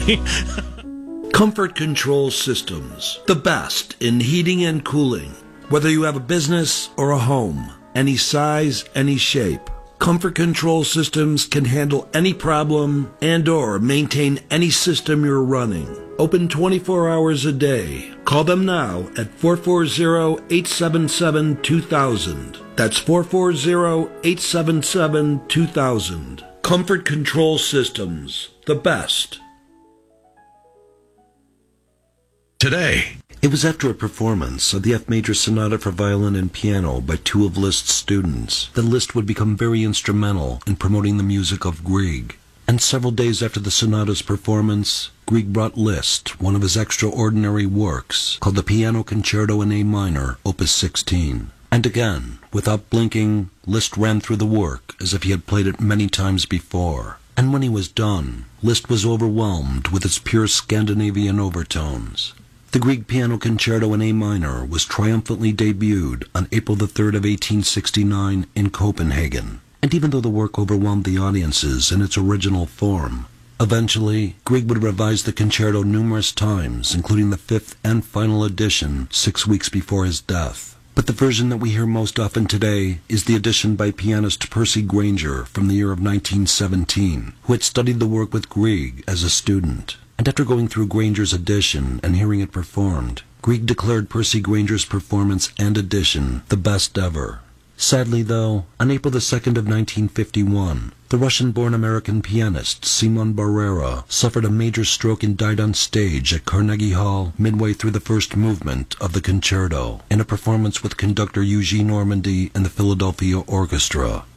Comfort Control Systems, the best in heating and cooling. Whether you have a business or a home, any size, any shape, Comfort Control Systems can handle any problem and or maintain any system you're running. Open 24 hours a day. Call them now at 440-877-2000. That's 440-877-2000. Comfort Control Systems, the best. Today. It was after a performance of the F Major Sonata for Violin and Piano by two of Liszt's students that Liszt would become very instrumental in promoting the music of Grieg. And several days after the sonata's performance, Grieg brought Liszt one of his extraordinary works called the Piano Concerto in A minor, Opus 16. And again, without blinking, Liszt ran through the work as if he had played it many times before. And when he was done, Liszt was overwhelmed with its pure Scandinavian overtones. The Grieg Piano Concerto in A minor was triumphantly debuted on April the 3rd of 1869 in Copenhagen. And even though the work overwhelmed the audiences in its original form, eventually Grieg would revise the concerto numerous times, including the fifth and final edition 6 weeks before his death. But the version that we hear most often today is the edition by pianist Percy Grainger from the year of 1917, who had studied the work with Grieg as a student. And after going through Grainger's edition and hearing it performed, Grieg declared Percy Grainger's performance and edition the best ever. Sadly, though, on April the 2nd of 1951, the Russian-born American pianist Simon Barrera suffered a major stroke and died on stage at Carnegie Hall midway through the first movement of the concerto in a performance with conductor Eugene Ormandy and the Philadelphia Orchestra.